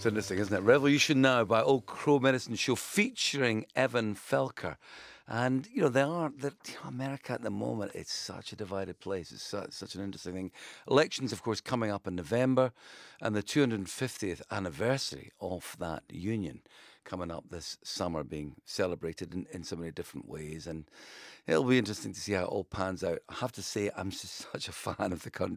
It's interesting, isn't it? Revolution Now by Old Crow Medicine Show featuring Evan Felker. And, America at the moment, it's such a divided place. It's such an interesting thing. Elections, of course, coming up in November, and the 250th anniversary of that union coming up this summer, being celebrated in so many different ways. And it'll be interesting to see how it all pans out. I have to say, I'm just such a fan of the